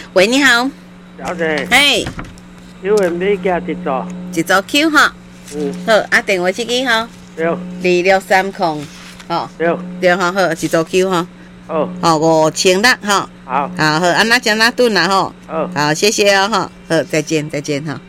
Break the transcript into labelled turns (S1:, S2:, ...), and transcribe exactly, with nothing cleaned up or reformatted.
S1: 喂，你好，
S2: 小姐，
S1: 嘿，
S2: 有人要加一组，
S1: 一组 Q 哈，
S2: 嗯，
S1: 好，啊，电话这个哈，
S2: 对，
S1: 二六三空，哦，
S2: 对，
S1: 对哈，好，一组 Q 哈，
S2: 好，
S1: 好，五千六哈，
S2: 好，
S1: 好好，啊，那将那顿啦哈，
S2: 好。
S1: 好，谢谢哦哈，好，再见，再见哈。